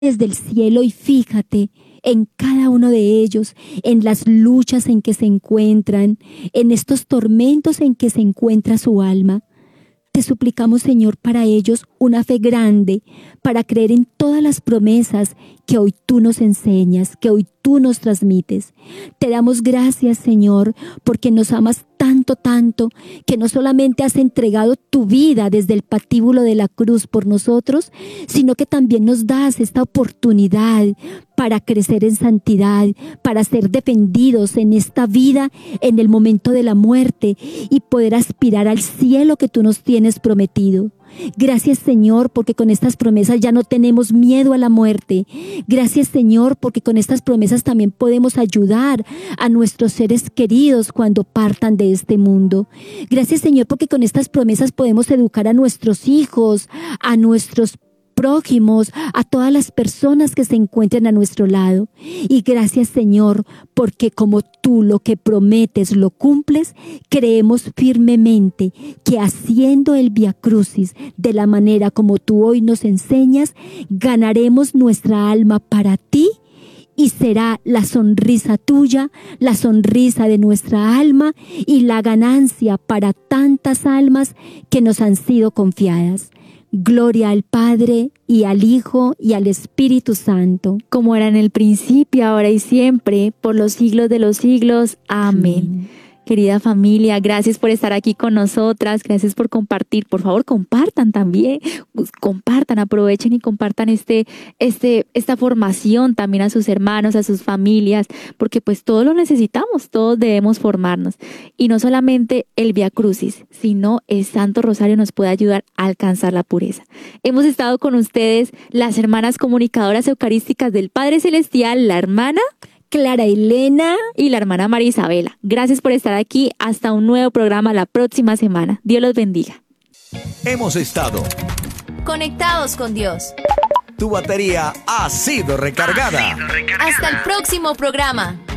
desde el cielo y fíjate en cada uno de ellos, en las luchas en que se encuentran, en estos tormentos en que se encuentra su alma. Te suplicamos, Señor, para ellos una fe grande, para creer en todas las promesas que hoy tú nos enseñas, que hoy tú nos transmites. Te damos gracias, Señor, porque nos amas tanto, tanto, que no solamente has entregado tu vida desde el patíbulo de la cruz por nosotros, sino que también nos das esta oportunidad para crecer en santidad, para ser defendidos en esta vida, en el momento de la muerte y poder aspirar al cielo que tú nos tienes prometido. Gracias, Señor, porque con estas promesas ya no tenemos miedo a la muerte. Gracias, Señor, porque con estas promesas también podemos ayudar a nuestros seres queridos cuando partan de este mundo. Gracias, Señor, porque con estas promesas podemos educar a nuestros hijos, a nuestros prójimos, a todas las personas que se encuentren a nuestro lado. Y gracias, Señor, porque como tú lo que prometes lo cumples, creemos firmemente que haciendo el Vía Crucis de la manera como tú hoy nos enseñas, ganaremos nuestra alma para ti y será la sonrisa tuya, la sonrisa de nuestra alma y la ganancia para tantas almas que nos han sido confiadas. Gloria al Padre, y al Hijo, y al Espíritu Santo. Como era en el principio, ahora y siempre, por los siglos de los siglos. Amén. Querida familia, gracias por estar aquí con nosotras, gracias por compartir. Por favor, compartan también, compartan, aprovechen y compartan esta formación también a sus hermanos, a sus familias, porque pues todos lo necesitamos, todos debemos formarnos. Y no solamente el Vía Crucis, sino el Santo Rosario nos puede ayudar a alcanzar la pureza. Hemos estado con ustedes las hermanas comunicadoras eucarísticas del Padre Celestial, la hermana Clara Elena y la hermana María Isabela. Gracias por estar aquí. Hasta un nuevo programa la próxima semana. Dios los bendiga. Hemos estado conectados con Dios. Tu batería ha sido recargada. Hasta el próximo programa.